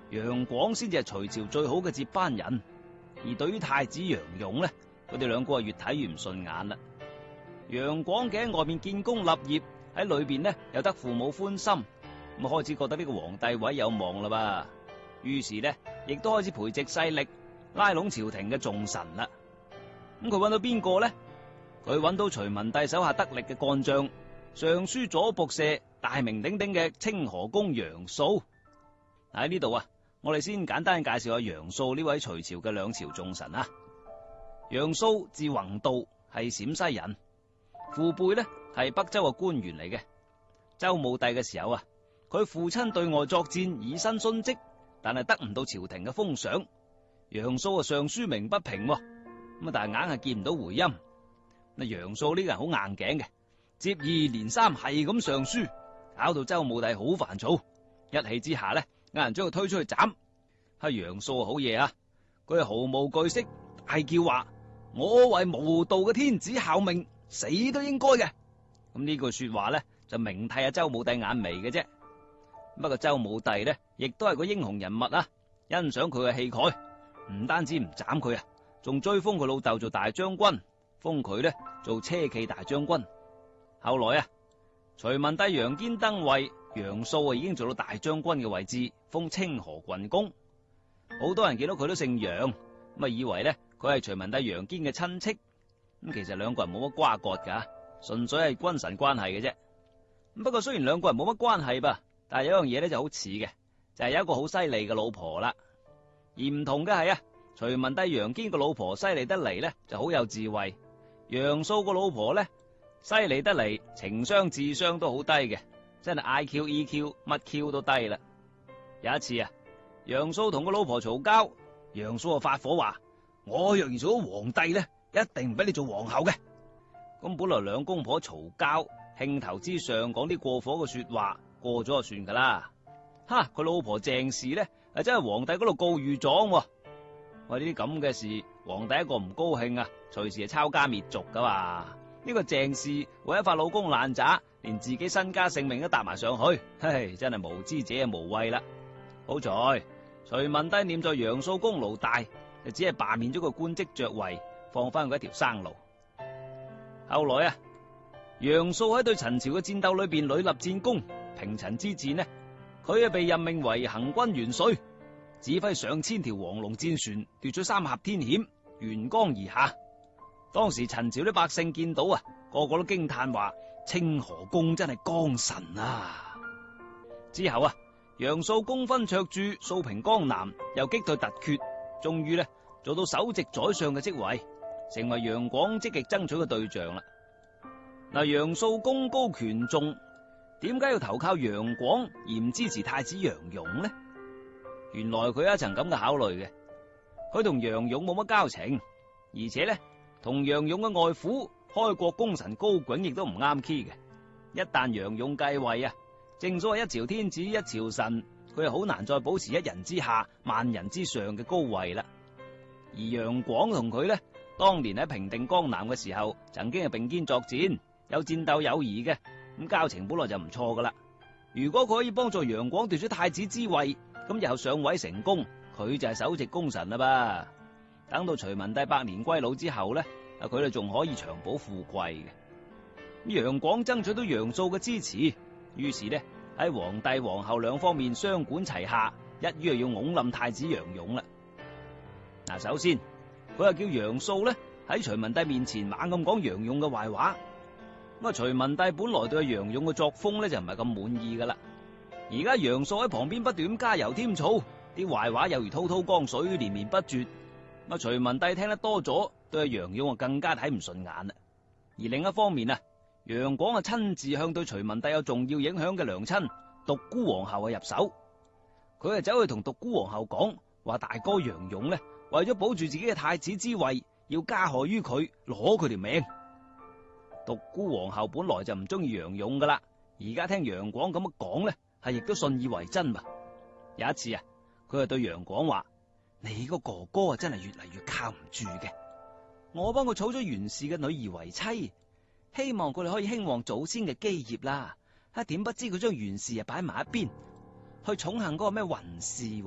楊廣先至係隋朝最好嘅接班人。而對於太子楊勇呢，佢哋兩個係越睇越唔順眼啦。楊廣嘅喺外面建功立業，喺裏邊呢又得父母歡心，咁開始覺得呢個皇帝位有望啦吧。於是呢，亦都開始培植勢力，拉攏朝廷嘅重臣啦。咁佢揾到邊個呢？佢揾到隋文帝手下得力嘅幹將，尚書左僕射，大名鼎鼎嘅清河公楊素。喺呢度啊，我哋先簡單介紹下楊素呢位隋朝嘅兩朝重臣啊。楊素字宏道，係陝西人，父輩呢係北周嘅官員嚟嘅。周武帝嘅時候啊，佢父親對外作戰，以身殉職，但係得唔到朝廷嘅封賞。楊素啊上書鳴不平，咁但係硬係見唔到回音。楊素呢個人好硬頸嘅，接二連三係咁上書，搞到周武帝好煩躁。一氣之下呢，有人將佢推出去斬。係楊素好嘢啊，佢係毫無懼色，大叫話：我為無道嘅天子效命，死都應該嘅。咁呢句說話呢，就明替阿周武帝眼眉嘅啫。不過周武帝呢，亦都係個英雄人物啊，欣賞佢嘅氣概，唔單止唔斬佢啊，仲追封佢老豆做大將軍，封佢呢做車騎大將軍。後來啊，隋文帝楊堅登位，楊素啊已經做到大將軍嘅位置，封清河郡公。好多人見到佢都姓楊，咁啊以為呢佢係隋文帝楊堅嘅親戚。咁其實兩個人冇乜瓜葛噶，純粹係君臣關係嘅啫。不過雖然兩個人冇乜關係吧，但係有樣嘢呢就好似嘅，就係有一個好犀利嘅老婆啦。而唔同嘅係啊，隋文帝楊堅個老婆犀利得嚟呢就好有智慧，楊素個老婆呢犀利得嚟情商智商都好低嘅，真係 IQ、EQ 乜 Q 都低啦。有一次啊，楊素同個老婆嘈交，楊素啊發火話：我若然做咗皇帝呢，一定唔俾你做皇后嘅。咁本來兩公婆嘈交，興頭之上講啲過火嘅說話，過咗就算噶啦。佢老婆鄭氏呢，真係皇帝嗰度告御狀。喂，呢啲咁嘅事，皇帝一個唔高興啊，隨時係抄家滅族噶嘛。呢個鄭氏為咗發老公爛渣，連自己身家性命都搭埋上去，真係無知者無畏啦。好在隋文帝念在楊素功勞大，就只係罷免咗個官職爵位，放翻佢一條生路。後來啊，楊素喺對陳朝嘅戰鬥裏邊屢立戰功，平陳之戰呢，佢啊被任命為行軍元帥，指揮上千條黃龍戰船，奪取三峽天險，沿江而下。當時陳朝啲百姓見到啊，個個都驚嘆話：清河公真係江神啊！之後啊，楊素功勳卓著，掃平江南，又擊退突厥，終於呢做到首席宰相嘅職位，成為楊廣積極爭取嘅對象啦。嗱，楊素功高權重，點解要投靠楊廣而唔支持太子楊勇呢？原來佢有一層咁嘅考慮嘅，佢同楊勇冇乜交情，而且呢同楊勇嘅外父開國功臣高迥亦都唔啱 key 嘅。一旦楊勇繼位啊，正所謂一朝天子一朝臣，佢係好難再保持一人之下萬人之上嘅高位啦。而楊廣同佢呢，當年喺平定江南嘅時候，曾經係並肩作戰，有戰鬥友誼嘅，咁交情本來就唔錯噶啦。如果佢可以幫助楊廣奪取太子之位，咁日後上位成功，佢就係首席功臣啦吧。等到隋文帝百年歸老之後呢，佢哋仲可以長保富貴嘅。楊廣爭取到楊素嘅支持，於是呢喺皇帝皇后兩方面雙管齊下，一於要拱冧太子楊勇啦。首先佢就叫楊素呢喺隋文帝面前猛咁講楊勇嘅壞話。咁隋文帝本來對楊勇嘅作風呢就唔係咁滿意噶啦，而家楊素喺旁邊不斷加油添醋，啲壞話又如滔滔江水連綿不絕。隋文帝聽得多咗，對楊勇更加睇唔順眼啦。而另一方面啊，楊廣親自向對隋文帝有重要影響嘅娘親獨孤皇后入手，佢走去同獨孤皇后講話，大哥楊勇呢為咗保住自己嘅太子之位，要加害於佢，攞佢條命。獨孤皇后本來就唔中意楊勇噶啦，而家聽楊廣咁樣講呢，係亦都信以為真吧。有一次啊，佢就對楊廣話：你個哥哥真係越嚟越靠唔住嘅，我幫佢娶咗袁氏嘅女兒為妻，希望佢哋可以興旺祖先嘅基業啦。點不知佢將袁氏擺埋一邊，去寵幸嗰個咩雲氏。